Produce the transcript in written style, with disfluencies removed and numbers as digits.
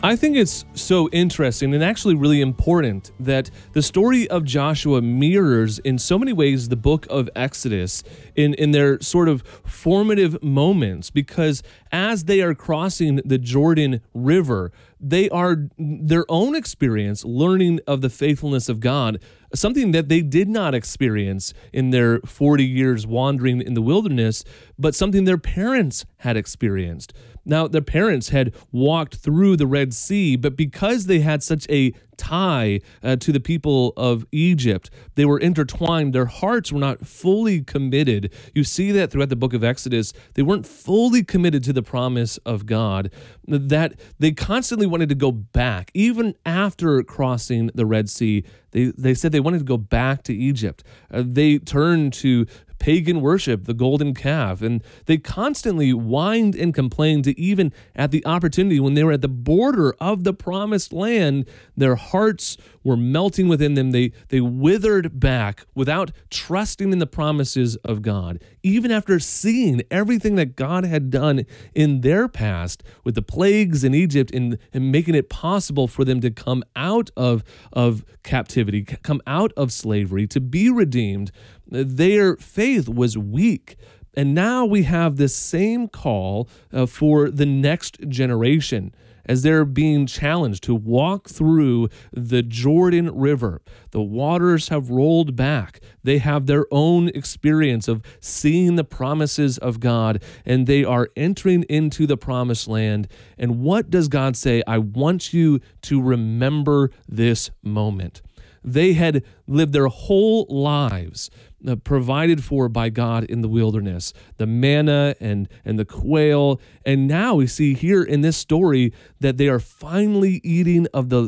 I think it's so interesting and actually really important that the story of Joshua mirrors in so many ways the book of Exodus in their sort of formative moments, because as they are crossing the Jordan River, they are their own experience learning of the faithfulness of God, something that they did not experience in their 40 years wandering in the wilderness, but something their parents had experienced. Now, their parents had walked through the Red Sea, but because they had such a tie to the people of Egypt, they were intertwined. Their hearts were not fully committed. You see that throughout the book of Exodus. They weren't fully committed to the promise of God, that they constantly wanted to go back. Even after crossing the Red Sea, they said they wanted to go back to Egypt. They turned to pagan worship, the golden calf, and they constantly whined and complained to even at the opportunity when they were at the border of the promised land, their hearts were melting within them. They withered back without trusting in the promises of God. Even after seeing everything that God had done in their past with the plagues in Egypt and making it possible for them to come out of captivity, come out of slavery, to be redeemed, their faith was weak. And now we have this same call for the next generation as they're being challenged to walk through the Jordan River. The waters have rolled back. They have their own experience of seeing the promises of God, and they are entering into the promised land. And what does God say? I want you to remember this moment. They had lived their whole lives provided for by God in the wilderness, the manna and the quail. And now we see here in this story that they are finally eating of the